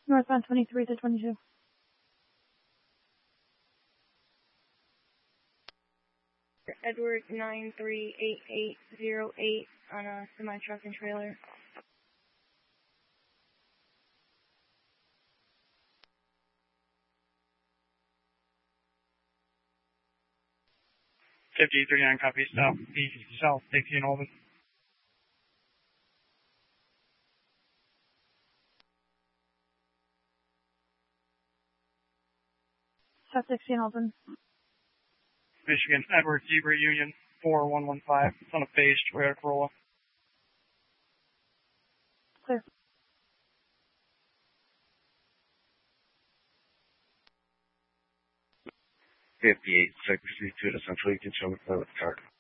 Northbound 23 to 22. Edward 938808 on a semi-truck and trailer. $5039 copy, South Dixie and Holden. South Dixie and Holden. Michigan, Edward Zebra Union 4115. It's on a beige Toyota Corolla. Clear. $5862 to Central. You can show me the car.